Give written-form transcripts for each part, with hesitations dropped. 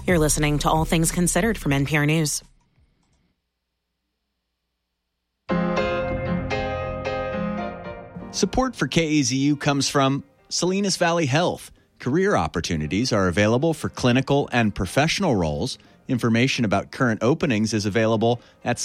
You're listening to All Things Considered from NPR News. Support for KAZU comes from Salinas Valley Health. Career opportunities are available for clinical and professional roles. Information about current openings is available at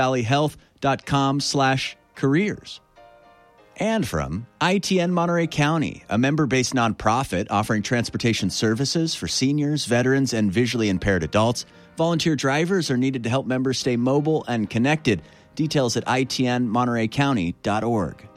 salinasvalleyhealth.com/careers. And from ITN Monterey County, a member-based nonprofit offering transportation services for seniors, veterans, and visually impaired adults. Volunteer drivers are needed to help members stay mobile and connected. Details at itnmontereycounty.org.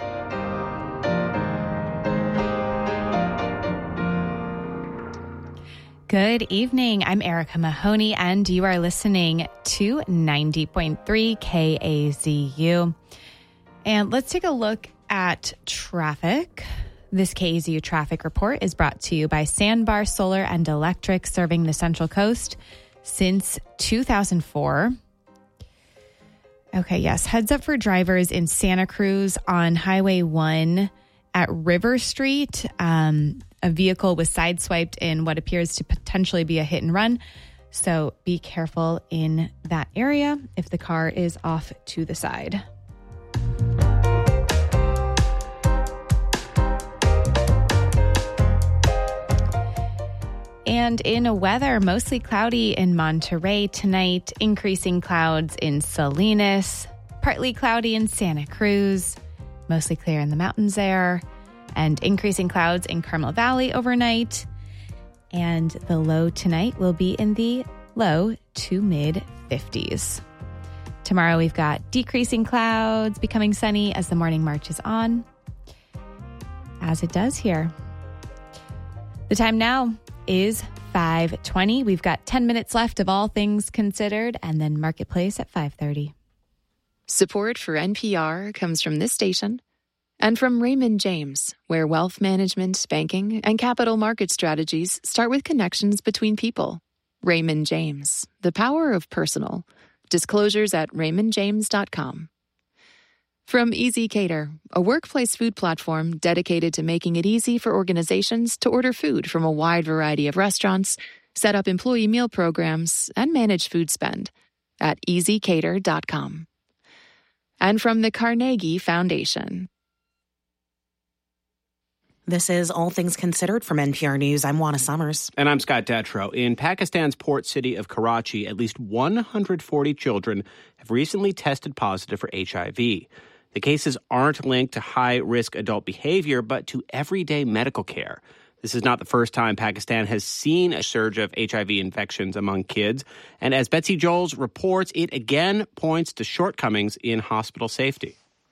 Good evening. I'm Erica Mahoney, and you are listening to 90.3 KAZU. And let's take a look at traffic. This KAZU traffic report is brought to you by Sandbar Solar and Electric, serving the Central Coast since 2004. Okay, yes. Heads up for drivers in Santa Cruz on Highway 1 at River Street. A vehicle was sideswiped in what appears to potentially be a hit and run. So be careful in that area if the car is off to the side. And in weather, mostly cloudy in Monterey tonight, increasing clouds in Salinas, partly cloudy in Santa Cruz, mostly clear in the mountains there, and increasing clouds in Carmel Valley overnight. And the low tonight will be in the low to mid 50s. Tomorrow we've got decreasing clouds, becoming sunny as the morning marches on, as it does here. The time now is 5:20. We've got 10 minutes left of All Things Considered, and then Marketplace at 5:30. Support for NPR comes from this station and from Raymond James, where wealth management, banking, and capital market strategies start with connections between people. Raymond James, the power of personal. Disclosures at raymondjames.com. From Easy Cater, a workplace food platform dedicated to making it easy for organizations to order food from a wide variety of restaurants, set up employee meal programs, and manage food spend at easycater.com. And from the Carnegie Foundation. This is All Things Considered from NPR News. I'm Juana Summers. And I'm Scott Detrow. In Pakistan's port city of Karachi, at least 140 children have recently tested positive for HIV. The cases aren't linked to high-risk adult behavior, but to everyday medical care. This is not the first time Pakistan has seen a surge of HIV infections among kids. And as Betsy Joels reports, it again points to shortcomings in hospital safety.